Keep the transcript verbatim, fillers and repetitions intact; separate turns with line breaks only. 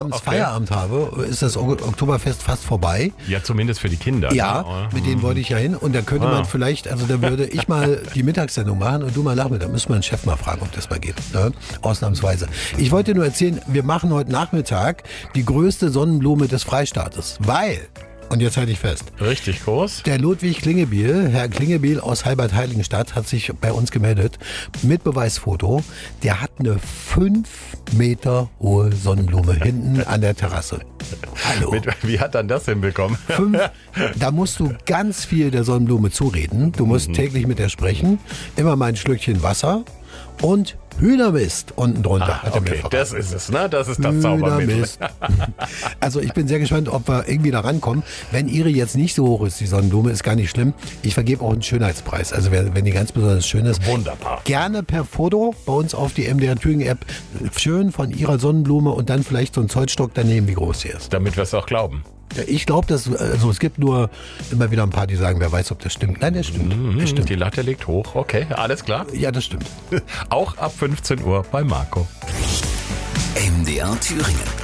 abends
okay.
Feierabend habe, ist das O- Oktoberfest fast vorbei.
Ja, zumindest für die Kinder.
Ja,
ne?
mit denen wollte ich ja hin. Und da könnte
Ah.
man vielleicht, also da würde ich mal die Mittagssendung machen und du mal Nachmittag. Da müssen wir den Chef mal fragen, ob das mal geht. Ne? Ausnahmsweise. Ich wollte nur erzählen, wir machen heute Nachmittag die größte Sonnenblume des Freistaates. Weil, und jetzt halte ich fest,
Richtig groß.
der Ludwig Klingebiel, Herr Klingebiel aus Halbert-Heiligenstadt, hat sich bei uns gemeldet mit Beweisfoto. Der hat eine fünf Meter hohe Sonnenblume hinten an der Terrasse. Hallo.
Mit, wie hat dann das hinbekommen?
Fünf, da musst du ganz viel der Sonnenblume zureden. Du musst
Mhm.
täglich mit der sprechen. Immer mal ein Schlückchen Wasser und Hühnermist unten drunter. hat er mir
Okay,
verraten.
das ist es, ne? Das ist das Zaubermittel.
Hühnermist. Also ich bin sehr gespannt, ob wir irgendwie da rankommen. Wenn ihre jetzt nicht so hoch ist, die Sonnenblume, ist gar nicht schlimm. Ich vergebe auch einen Schönheitspreis. Also wer- wenn die ganz besonders schön ist.
Wunderbar.
Gerne per Foto bei uns auf die M D R Thüringen App. Schön von ihrer Sonnenblume und dann vielleicht so ein Zollstock daneben, wie groß sie ist.
Damit wir es auch glauben.
Ja, ich glaube, dass also es gibt nur immer wieder ein paar, die sagen, wer weiß, ob das stimmt. Nein, das stimmt. Das stimmt.
Die Latte liegt hoch. Okay, alles klar.
Ja, das stimmt.
Auch ab fünfzehn Uhr bei Marco.
M D R Thüringen.